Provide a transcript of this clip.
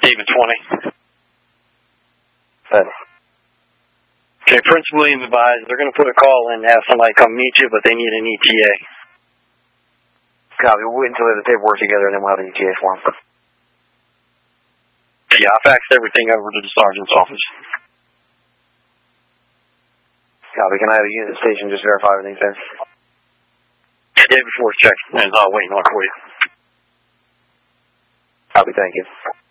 David 20. Okay, Prince William advised they're going to put a call in and have somebody come meet you, but they need an ETA. Copy. We'll wait until we have the paperwork together, and then we'll have an ETA form. Yeah, I faxed everything over to the sergeant's office. Copy. Can I have a unit station just verify everything, sir? Yeah, David 4's checking, and I'll wait on it for you. Copy. Thank you.